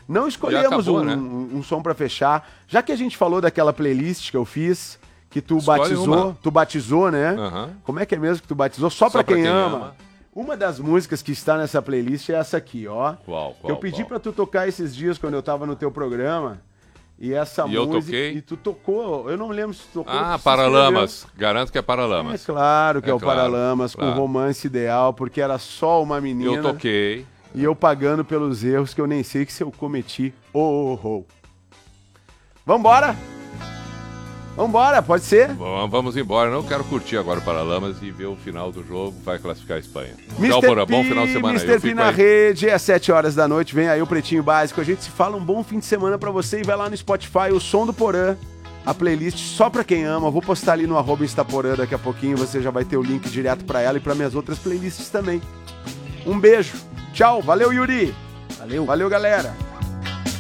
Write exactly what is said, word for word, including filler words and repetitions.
Não escolhemos acabou, um, né? um, um som pra fechar. Já que a gente falou daquela playlist que eu fiz, que tu Escolhe batizou, uma. tu batizou, né? Aham. Como é que é mesmo que tu batizou? Só, pra, pra quem, quem ama. ama. Uma das músicas que está nessa playlist é essa aqui, ó. Qual, que qual, eu pedi qual? pra tu tocar esses dias quando eu tava no teu programa. E essa E eu música. toquei? E tu tocou. Eu não me lembro se tu tocou. Ah, se Paralamas. Garanto que é escreveu. É Paralamas. claro que é, É o claro, Paralamas com claro. Romance Ideal, porque era só uma menina. Eu toquei. E eu pagando pelos erros que eu nem sei que se eu cometi. Oh, oh, oh. Vambora? Vambora, pode ser? Bom, vamos embora. Não quero curtir agora o Paralamas e ver o final do jogo. Vai classificar a Espanha. Tchau, mister Porã. Bom P, final de semana aí. mister Eu P fico na aí. rede, é sete horas da noite, vem aí o Pretinho Básico. A gente se fala, um bom fim de semana pra você e vai lá no Spotify, o som do Porã, a playlist só pra quem ama. Eu vou postar ali no arroba Instaporã daqui a pouquinho, você já vai ter o link direto pra ela e pra minhas outras playlists também. Um beijo, tchau, valeu Yuri. Valeu. Valeu galera.